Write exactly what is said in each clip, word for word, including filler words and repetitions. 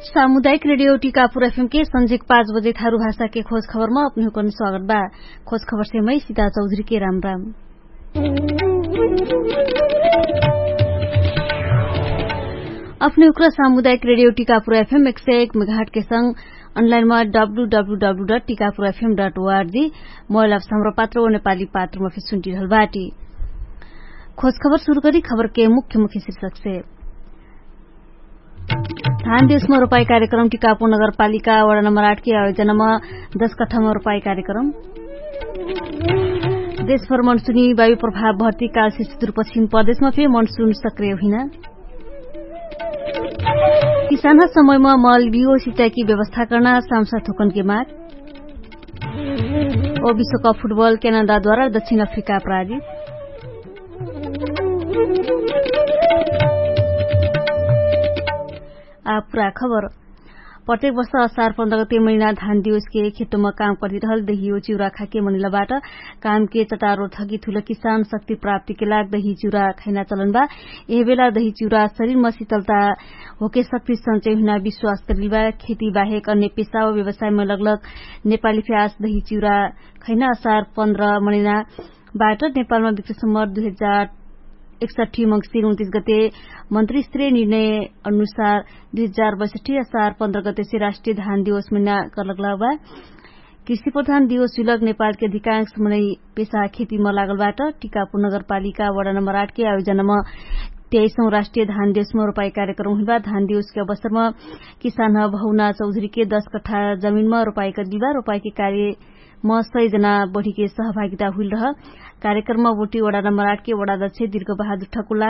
सामुदायिक radio Tikapur FM के संजिक पाँच बजे थारू भाषा के खोज खबर में अपने को स्वागत बा। खोज खबर से मैं सीता चौधरी के राम राम। अपने उक्र सामुदायिक रेडियो टीकापुर एफएम एक सौ एक मेगाहर्ट्ज के संग अनलाइन में W W W dot Tikapur FM dot ORG mobile app हाम्रो पात्र व नेपाली पात्र में फिर सुनती रहल बाटी। खोज खबर शुरू करी खबर के मुख्य मुख्य शीर्षक से। धान देशमा रोपाई कार्यक्रम टीकापुर नगरपालिका वडा नम्बर आठ के आयोजनामा दस कट्ठामा रोपाई कार्यक्रम। देशभर मनसूनी वायु प्रभाव भर्ती काल से सुदूरपश्चिम प्रदेशमा फेरि मनसून सक्रिय हुन। किसान समयमा मल बिउ सिंचाई व्यवस्था गर्न सांसद थोकन के माग। और विश्वकप फुटबल क्यानाडाद्वारा दक्षिण अफ्रिका पराजित। आप पूरा खबर। प्रत्येक वर्ष असार पन्ध्र गते महीना धान दिवस के खेतों काम गरिरहल दही चिउरा खाके मनिलाबाट काम के चटारो थकी ठूलो किसान शक्ति प्राप्ति के लाग दही चिउरा खाइना चलन बा। यही बेला दही चिउरा शरीर में शीतलता होके शक्ति संचय हुना विश्वास करिबा। खेती बाहेक अन्य पेशा व व्यवसाय में लगलग नेपाली फ्यास दही चिउरा खाइना असार पन्ध्र महीनाबाट नेपालमा विक्रमसम्म दुई हजार एकसठी मंगिर उन्तीस गते मंत्री स्तरीय निर्णय अनुसार दुई हजार बैसठी असार पन्ध्र गते से राष्ट्रिय धान दिवस महीना करलगला बा। कृषि प्रधान दिवस युलक नेपाल के अधिकांश मनै पेशा खेती में लागलबाट टीकापुर नगरपालिका वडा नम्बर आठ के आयोजनामा तेईसौं राष्ट्रिय धान दिवसमा रोपाई कार्यक्रम हुँदा धान दिवस के अवसरमा किसान भौना चौधरी के दस कट्ठा जमीनमा रोपाई गरिबा। रोपाई के कार्य में सय जना बढ़ी के सहभागिता हुई रह। कार्यक्रममा बोटी वडा नम्बर आठ के वडाध्यक्ष दीर्घ बहादुर ठकुला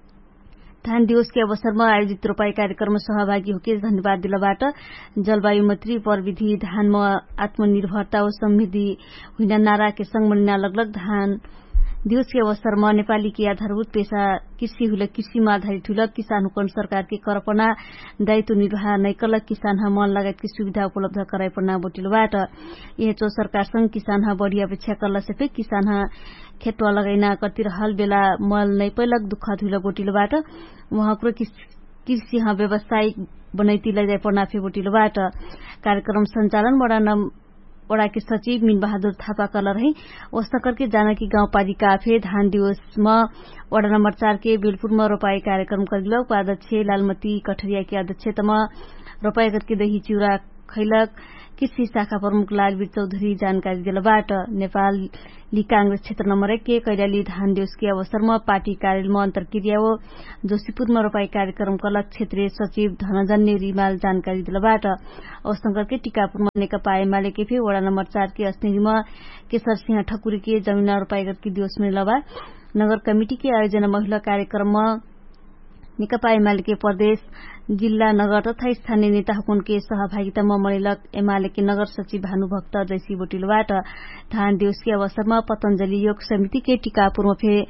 धान दिवस के अवसरमा आयोजित रोपाई कार्यक्रम में सहभागी होके धन्यवाद दिलाबाट जलवायु मैत्री प्रविधि धान में आत्मनिर्भरता और समृद्धि हुन नारा के संग मनिना लगलग धान दिवस के अवसरमा नेपाली के आधारभूत पेशा कृषि हुल कृषि में आधारित हुल किसान हुकन सरकार के करपना दायित्व निर्वाह नैकलक किसान मन लगायत की सुविधा उपलब्ध कराइपना बोटिलबाट यह चो सरकार संग किसान बढ़ी अपेक्षा करला से किसान खेतवा लगाइना कति रहल बेला मल नै पैलक दुःख धुल बोटिलबाट वहाँको कृषि व्यावसायिक बनैती लैजाइ पर्ना फे बोटिलबाट कार्यक्रम संचालन वडा वडा के सचिव मीन बहादुर थापा कल रही। वस्तकर के जानकी गाउँपालिका फे धान दिवस में वडा नम्बर चार के बेलपुर में रोपाई कार्यक्रम करिल। उपाध्यक्ष लालमती कठरिया के अध्यक्षतामा रोपाई करके दही चिउरा खैलक। कृषि शाखा प्रमुख लालवीर चौधरी जानकारी दिलबाट नेपाली कांग्रेस क्षेत्र नम्बर एक के कैलाली धान दिवस के अवसर में पार्टी कार्यालय में अंतरक्रिया वो जोशीपुर में रोपाई कार्यक्रम कलक क्षेत्रीय सचिव धनजन्य रिमाल जानकारी दिलबाट अवसंकर के टीकापुर में नेकपा एमाले के वडा नम्बर चार के अस्नेरी में केशर सिंह ठकुरी के जमीन रोपाई करके दिवस में लबा। नगर कमिटी के आयोजना महिला कार्यक्रम में नेकपा एमाले के प्रदेश जिल्ला नगर तथा स्थानीय नेता हुकुन के सहभागिता में मनिलक एमाले के नगर सचिव भानुभक्त जैसी बोटिलबाट धान दिवस के अवसर में पतंजलि योग समिति के टीकापुर में फे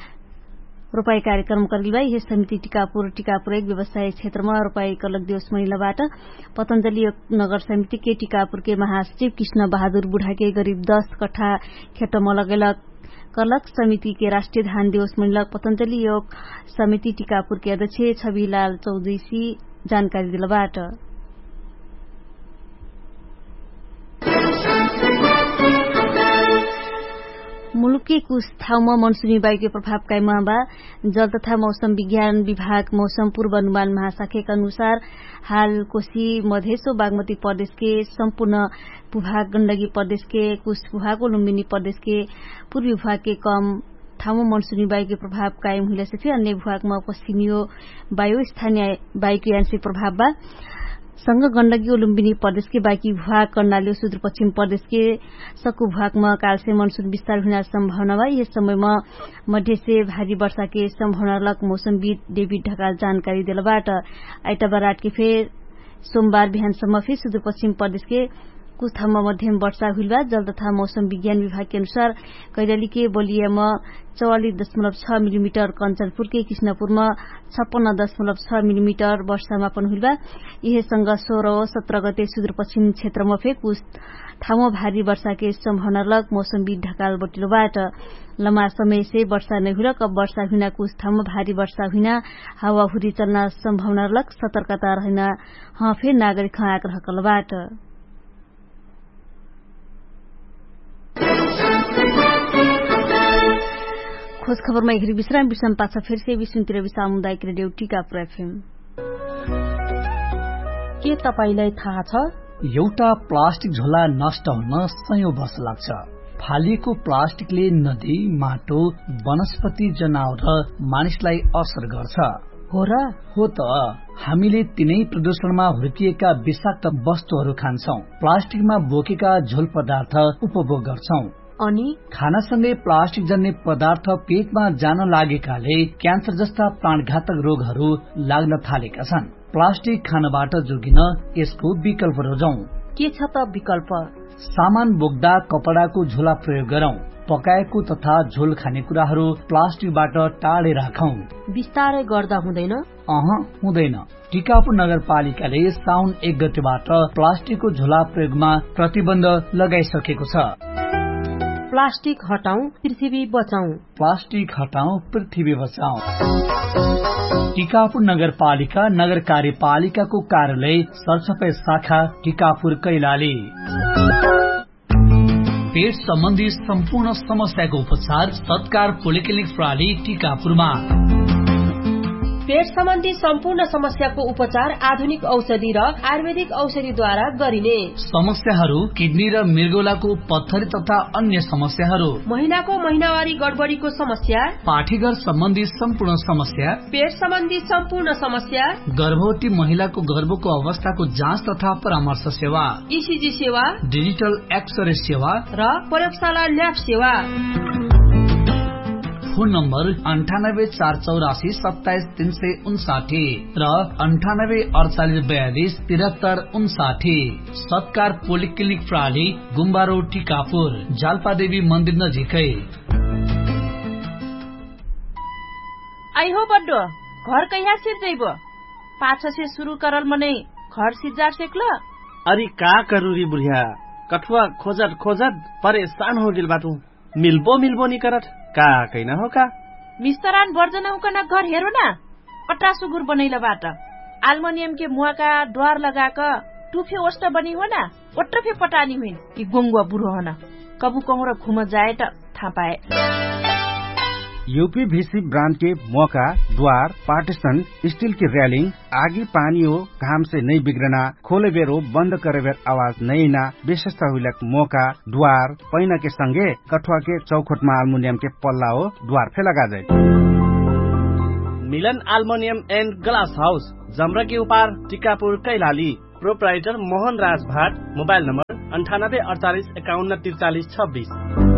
रोपाई कार्यक्रम करिलबा। यह समिति टीकापुर टीकापुर एक व्यवसाय क्षेत्र में रोपाई करलक दिवस महिलाबाट पतंजलि योग नगर समिति के टीकापुर के महासचिव कृष्ण बहादुर बुढ़ा के करीब दस कट्ठा खेत में लगेलक करलक। समिति के राष्ट्रिय धान दिवस महिला पतंजलि योग समिति टीकापुर के अध्यक्ष छविलाल चौधरी जानकारी दिलबाट मुलुक के कुछ ठाउँमा मनसूनी वायु के प्रभाव कायम बा। जल तथा मौसम विज्ञान विभाग मौसम पूर्वानुमान महाशाखा के अनुसार हाल कोशी मधेस बागमती प्रदेश के संपूर्ण भूभाग गण्डकी प्रदेश के कुछ भूभाग लुम्बिनी प्रदेश के पूर्वी भूभाग के कम ठाउँमा मनसूनी वायु के प्रभाव कायम हुइले से अन्य भूभागमा पश्चिमी वायु स्थानीय वायु के आंशिक प्रभाव बा। संग गण्डकी और लुम्बिनी प्रदेश के बाँकी भूभाग कर्णाली सुदूरपश्चिम प्रदेश के सक्कु भूभागमा काल से मनसून विस्तार हुने सम्भावना बा। यस समयमा मध्य से भारी वर्षा के सम्भावना लक मौसमविद डेभिड ढकाल जानकारी दिलबाट आइतबार रात के फेर सोमबार बिहानसम्म फेर सुदूरपश्चिम प्रदेश के कुछ ठाउँमा मध्यम वर्षा हुइल बा। जल तथा मौसम विज्ञान विभाग के अनुसार कैलाली के बलियामा चौवालीस दशमलव छ मिलीमीटर, कञ्चनपुर के कृष्णपुरमा छप्पन्न दशमलव छ मिलीमीटर वर्षा मापन हुइल बा। यहीसँग सोह्र औ सत्रह गते सुदूरपश्चिम क्षेत्रमा फेक कुछ ठाउँमा भारी वर्षा के सम्भावना लग मौसमविद ढकाल बटिलोबाट लम्बा समय से वर्षा नहीं हुई। कब वर्षा हुना कुछ ठाउँमा भारी वर्षा हुना हावाहुरी चल्ना सम्भावना लग सतर्कता रहना हफे नागरिक आग्रह कलबाट। खोज खबरमा एक विश्राम विश्राम पाछा फेरि से विश्वतिर सामुदायिक रेडियो टिकापुर एफएम। के तपाईलाई थाहा छ एउटा प्लास्टिक झोला नष्ट हुन सयौं वर्ष लाग्छ। फालिएको प्लास्टिकले नदी, माटो, वनस्पति, जनावर र मानिसलाई असर गर्छ। हो र? हो त। हामीले तिनै प्रदूषणमा हुर्किएका विषाक्त वस्तुहरू खान्छौं, प्लास्टिकमा बोकेका झोल पदार्थ उपभोग गर्छौं अनि खानासँगै प्लास्टिक जन्य पदार्थ पेटमा जान लागेकाले क्यान्सर जस्ता प्राणघातक रोगहरू लाग्न थालेका छन्। प्लास्टिक खानबाट जोगिन यसको विकल्प रोजौं। के छ त विकल्प? सामान बोक्दा कपडाको झोला प्रयोग गरौं। पकाएको तथा झोल खानेकुराहरू प्लास्टिकबाट टाढे राखौं। बिस्तारै गर्दा हुँदैन? अह हुँदैन। टिकापुर नगरपालिकाले साउन एक गतेबाट प्लास्टिकको झोला प्रयोगमा प्रतिबन्ध लगाइसकेको छ। प्लास्टिक हटाऊ, पृथ्वी बचाऊ। प्लास्टिक हटाऊ, पृथ्वी बचाऊ। टिकापुर नगरपालिका नगर कार्यपालिकाको कार्यालय सरसफाई शाखा टिकापुर कैलाली। पेट सम्बन्धी सम्पूर्ण समस्याको उपचार सत्कार पोलिक्लिनिक प्रणाली टिकापुरमा। पेट सम्बन्धी सम्पूर्ण समस्याको उपचार आधुनिक औषधि र आयुर्वेदिक औषधिद्वारा गरिने। समस्याहरू किडनी र मृगौलाको पत्थरी तथा अन्य समस्याहरू, महिलाको महिनावारी गडबडीको समस्या, पाठीघर सम्बन्धी सम्पूर्ण समस्या, पेट सम्बन्धी सम्पूर्ण समस्या, गर्भवती महिलाको गर्भको अवस्थाको जाँच तथा परामर्श सेवा, ईसीजी सेवा, डिजिटल एक्सरे सेवा र प्रयोगशाला ल्याब सेवा। फोन नम्बर अन्ठानब्बे चार चौरासी सत्ताइस तीन सय उन्साठी र अन्ठानब्बे अडचालिस बयालिस तिहत्तर उन्साठी। सत्कार पोलिक्लिनिक प्रणाली गुम्बा रोड टिकापुर, जाल्पादेवी मन्दिर नजिकै। आई हो बड्डो घर कहिया सिर्जैबो? पाछा से शुरू करल मने घर सिजा सेकल। अरे का करू री बुढ़िया, कठुआ खोजत खोजत परेशान हो गेल बाटू। मिलबो मिलबो नि करत का कैना हो का। मिस्तरान बर्जना उकना घर हेरो ना, पट्टा सुगुर बनैला बाट एल्युमिनियम के मुआ का द्वार लगा का टूफे ओस्ट बनी हो ना, ओट्रफे पटानी हुइन कि गोंगुआ बुढ़ो होना कबू कहूँ र घुम जाए त था पाए। यूपीवीसी ब्रांड के मौका, द्वार, पार्टीशन, स्टील की रेलिंग, आगी पानी हो घाम से नहीं बिगड़ना, खोले बेर हो बंद करे बेर आवाज नहीं ना, विशेषता हुई मौका, द्वार, पैना के संगे कठुआ के चौखट में एल्युमिनियम के पल्ला हो द्वार फे लगा जाए। मिलन एल्युमिनियम एंड ग्लास हाउस, जमरा के उपार, टिकापुर कैलाली। प्रोप्राइटर मोहन राज भाट। मोबाइल नंबर अंठानब्बे अड़तालीस इक्यावन तिरचालीस छब्बीस।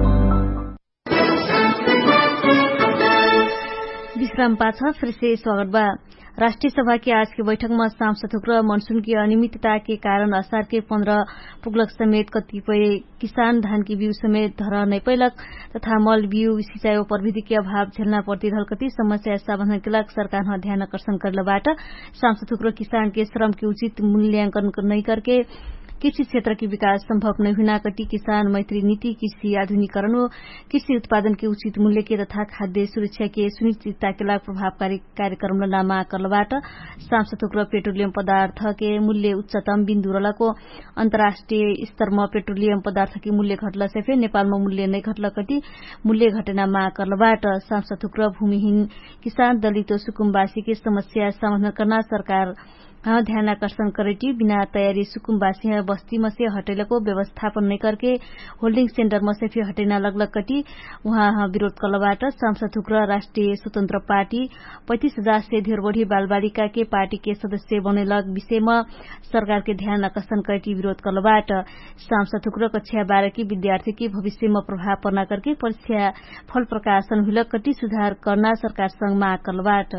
विश्राम पाछा फिर से स्वागत बा। राष्ट्रीय सभा के आज के बैठक में सांसद र मनसून की अनियमितता के कारण असार के पंद्रह पुगलक समेत कतिपय किसान धान की बिउ समेत धर नहीं पैलक तथा मल बिउ सिंचाई प्रविधि के अभाव झेलना पड़ती धलकती समस्या समाधान के लाग सरकार ध्यान आकर्षण करलबाट सांसद र किसान के श्रम के उचित मूल्यांकन नहीं करके कृषि क्षेत्र की विकास संभव नहीं हुना कटी किसान मैत्री नीति, कृषि आधुनिकीकरण, कृषि उत्पादन के उचित मूल्य के तथा खाद्य सुरक्षा के सुनिश्चितता के लाग प्रभावकारी कार्यक्रम नामा करलबाट सांसद र पेट्रोलियम पदार्थ के मूल्य उच्चतम बिन्दु रहलको अन्तर्राष्ट्रिय स्तरमा पेट्रोलियम पदार्थ के मूल्य घटला से फेरि नेपालमा मूल्य नै घटला कटी मूल्य घटना माग करलबाट सांसद र भूमिहीन किसान दलित सुकुम्बासी के समस्या समाधान करना सरकार ध्यान आकर्षण करेटी बिना तैयारी सुकुम्बासी बस्ती में से हटेलको व्यवस्थापन नहीं करके होल्डिंग सेंटर में से फिर हटेना लगलग कटी वहाँ विरोध करलबाट सांसद र राष्ट्रिय स्वतंत्र पार्टी पैंतीस हजार से धेर बढ़ी बाल बालिका के पार्टी के सदस्य बनेलग विषय में सरकार के ध्यान आकर्षण करेटी विरोध करलबाट सांसद र कक्षा बारह की विद्यार्थी की भविष्य में प्रभाव पड़ना करके परीक्षा फल प्रकाशन हुलक कटी सुधार करना सरकार संग माग करलबाट।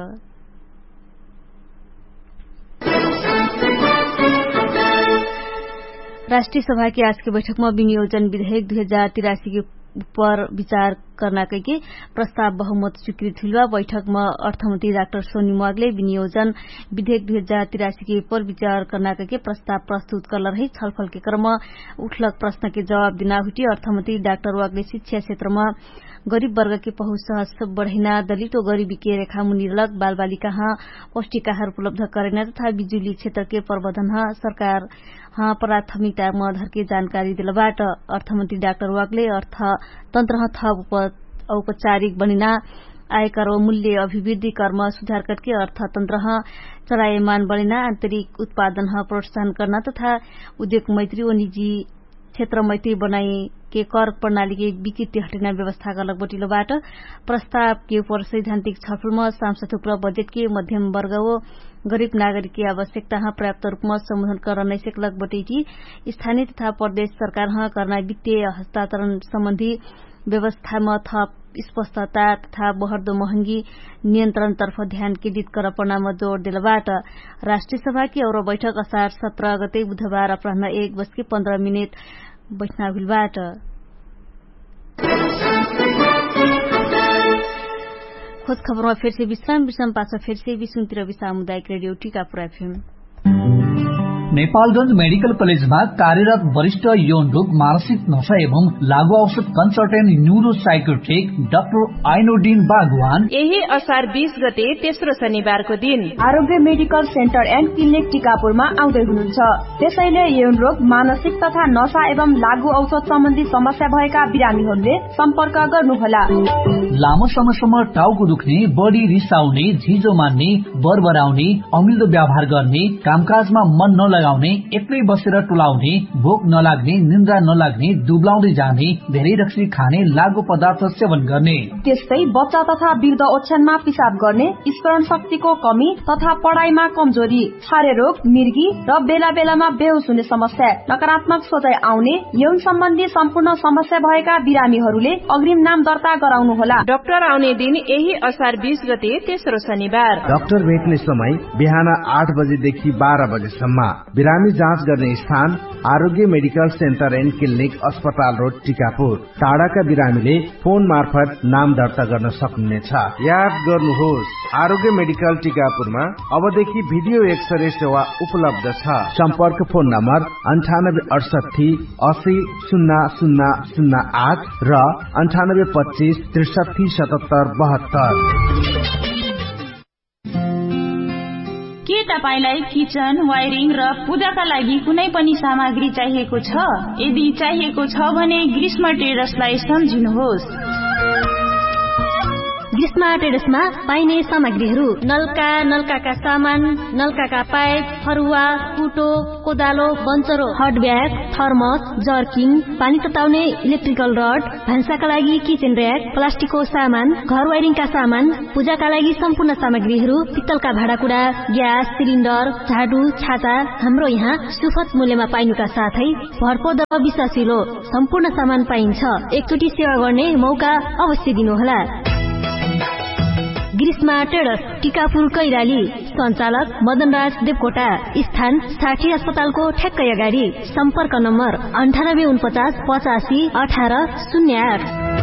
राष्ट्रिय सभा की आज की बैठक में विनियोजन विधेयक दुई हजार तिरासी के ऊपर विचार करना के प्रस्ताव बहुमत स्वीकृत हुआ। बैठक में अर्थमंत्री डाक्टर सोनी वागले विनियोजन विधेयक दुई हजार तिरासी के ऊपर विचार करना के प्रस्ताव प्रस्तुत कर रही छलफल के क्रम में उठलक प्रश्न के जवाब दिना हुटी अर्थमंत्री डाक्टर वागले शिक्षा क्षेत्र में गरीब वर्ग के पहुंच सहज बढ़िना, दलित और गरीबी के रेखा मुनि रहलक, बाल बालिका पौष्टिक आहार उपलब्ध करेना तथा बिजुली क्षेत्र के प्रबंधन सरकार हाँ प्राथमिकता में धर के जानकारी दिलबाट अर्थमंत्री डाक्टर वागले अर्थतंत्र थप औपचारिक बनिना, आयकर और मूल्य अभिवृद्धि कर्म सुधार करके अर्थतंत्र चलायमान बनिना, आंतरिक उत्पादन प्रोत्साहन करना तथा उद्योग मैत्री और निजी क्षेत्र मैत्री बनाई के कर प्रणाली के विकृति हटिना व्यवस्था गलक बटिलोबाट प्रस्ताव के ऊपर सैद्धांतिक छलफल में सांसद बजेट के मध्यम वर्ग और गरीब नागरिक की आवश्यकता पर्याप्त रूप में संबोधन कर नहीं सकलक बटेकी स्थानीय तथा प्रदेश सरकार करना वित्तीय हस्तांतरण संबंधी व्यवस्था में थप स्पष्टता तथा बढ़दो महंगी नियंत्रण तरफ ध्यान केन्द्रित कर पर्नमा जोड़ दिलबाट राष्ट्रिय सभा की और बैठक असार सत्रह गते बुधबार अपराह्न एक बज के पन्ध्र मिनट बैठना भूलबाट खोज खबरमा फेर से विश्राम विश्राम पाछ फेर से विश्वतिर सामुदायिक radio Tikapur FM. Nepalganj medical कलेजमा कार्यरत वरिष्ठ यौन रोग, मानसिक नशा एवं लागू औषध कंसल्टेन्ट न्यूरो साइकोट्रिक डाक्टर आइनोडिन बागवान यही असार बीस गते तेस्रो शनिबारको दिन आरोग्य मेडिकल सेन्टर एन्ड क्लिनिक टीकापुरमा आउँदै हुनुहुन्छ। त्यसैले यौन रोग, मानसिक तथा नशा एवं लागू औषध सम्बन्धी समस्या भएका बिरामीहरूले सम्पर्क गर्नुहोला। लामो समयसम्म टाउको दुख्ने, बढी रिसाउने, झिजो मान्ने, बरबराउने, अमिल्दो व्यवहार गर्ने, कामकाजमा मन नलगाउने, एक्लै बसेर टुलाउने, भोक नलाग्ने, निन्द्रा नलाग्ने, दुब्लाउँदै जाने, धेरै रक्सी खाने, लागू पदार्थ सेवन गर्ने, त्यस्तै बच्चा तथा वृद्ध ओछ्यानमा पिसाब गर्ने, स्मरण शक्तिको कमी तथा पढाइमा कमजोरी, छारे रोग, मिर्गी र बेला बेलामा बेहोस हुने समस्या, नकारात्मक सोचाइ आउने, यौन सम्बन्धी सम्पूर्ण समस्या भएका बिरामीहरूले अग्रिम नाम दर्ता गराउनुहोला। डाक्टर आउने दिन यही असार बीस गते तेस्रो शनिबार। डाक्टर भेट्ने समय बिहान आठ बजेदेखि बाह्र बजेसम्म। बिरामी जाँच गर्ने स्थान आरोग्य मेडिकल सेन्टर एन्ड क्लिनिक, अस्पताल रोड, टीकापुर। टाढाका बिरामीले फोन मार्फत नाम दर्ता गर्न सक्नुहुनेछ। याद गर्नुहोस्, आरोग्य मेडिकल टीकापुरमा अबदेखि भिडियो एक्सरे सेवा उपलब्ध छ। सम्पर्क फोन नम्बर अन्ठानब्बे अडसठी असी शून्य शून्य शून्य आठ र अन्ठानब्बे पच्चीस त्रिसठी सतहत्तर बहत्तर। के तपाईलाई किचन, वायरिङ र पूजाका लागि कुनै पनि सामग्री चाहिएको छ? यदि चाहिएको छ भने ग्रीष्म ट्रेडर्सलाई सम्झिनुहोस्। ग्रीष्मा ट्रेडर्समा पाइने सामग्रीहरू नलका, नलकाका सामान, नलकाका पाइप, फरुवा, कुटो, कोदालो, बन्चरो, हट ब्याग, थर्मस, जर्किङ, पानी तताउने इलेक्ट्रिकल रड, भान्साका लागि किचन र्याक, प्लास्टिकको सामान, घर वायरिङका सामान, पूजाका लागि सम्पूर्ण सामग्रीहरू, पित्तलका भाँडाकुँडा, ग्यास सिलिन्डर, झाडु, छाता हाम्रो यहाँ सुपथ मूल्यमा पाइनुका साथै भरपर्दो विश्वासिलो सम्पूर्ण सामान पाइन्छ। एकचोटि सेवा गर्ने मौका अवश्य दिनुहोला। ग्रीष्मा ट्रेडर्स, टीकापुर कैलाली। सञ्चालक मदनराज देवकोटा। स्थान साठी अस्पतालको ठ्याक्कै अगाडि। सम्पर्क नम्बर अन्ठानब्बे उनपचास पचासी अठार शून्य आठ।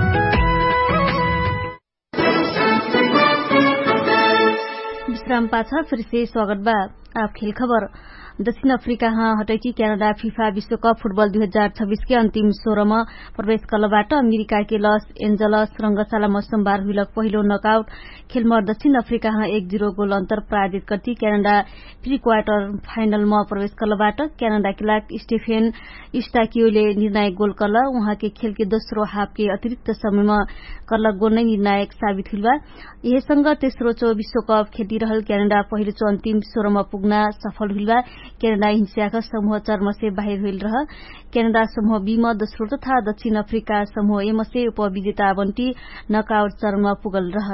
विश्राम पाछा फिर से स्वागत बा। आप खेल खबर। दक्षिण अफ्रीका हटैटी क्यानाडा फीफा विश्व कप फुटबल दुई हजार छब्बीस के अंतिम सोह्र में प्रवेश कलबाट अमेरिका के लस एन्जलस रंगशाला सोमबार हुइलक पहिलो नकआउट खेल में दक्षिण अफ्रीका एक जीरो गोल अंतर पराजित करती क्यानाडा प्री क्वार्टर फाइनल में प्रवेश कलबाट क्यानाडा के लाग स्टेफेन स्टाकियोले निर्णायक गोल कल। उहाँ के खेल के दोस्रो हाफ के अतिरिक्त समय में कल गोल नै निर्णायक साबित हुआ। यही संग तेस्रो चो विश्व कप खेलिरहल क्यानाडा पहिलो चो अंतिम सोह्र में पुग्न सफल हुआ। क्यानाडा हिंसाका समूह चर्म से बाहिर हुइल रह। क्यानाडा समूह बी में दोस्रो तथा दक्षिण अफ्रीका समूह ए में से उपविजेता बन्टी नकआउट चरणमा पुगल रह।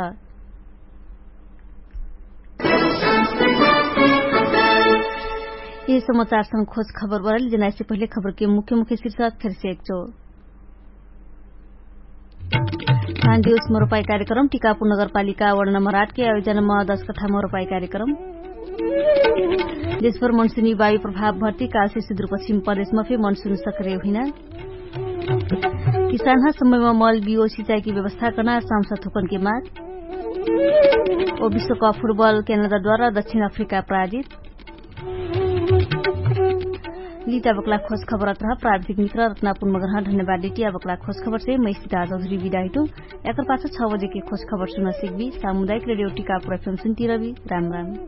ये समाचार संग खोज खबर बरल जना से पहले खबर के मुख्य मुख्य शीर्षक फिर से एक चो। खान दिवस मोरोपाई कार्यक्रम टीकापुर नगरपालिका वार्ड नम्बर आठ के आयोजना में दस कट्ठा मोरोपाई कार्यक्रम। देशभर मनसूनी वायु प्रभाव भर्ती कालसे सुदूरपश्चिम प्रदेशमा फेरि मनसून सक्रिय होइन किसान समयमा मल बियो सिंचाई व्यवस्था करना सांसद थोपन की माग और विश्वकप फुटबल क्यानाडाद्वारा दक्षिण अफ्रिका पराजित लीटा बकला खोज खबर रहा प्राविधिक मित्र रत्नापुर मगर धन्यवाद डेटिया बकला खोज खबर से मैं सीता चौधरी विदा हिटू एक पाँच छह बजे की खोज खबर सुन सिक्वी सामुदायिक रेडियो टीकापुर एफएम सुनती रवि राम राम